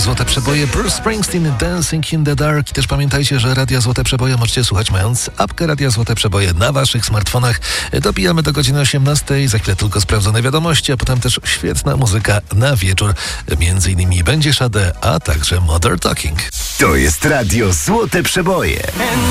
Złote Przeboje, Bruce Springsteen, Dancing in the Dark. I też pamiętajcie, że Radia Złote Przeboje możecie słuchać mając apkę Radia Złote Przeboje na waszych smartfonach. Dobijamy do godziny 18. Za chwilę tylko sprawdzone wiadomości, a potem też świetna muzyka na wieczór. Między innymi będzie Sade, a także Mother Talking. To jest Radio Złote Przeboje.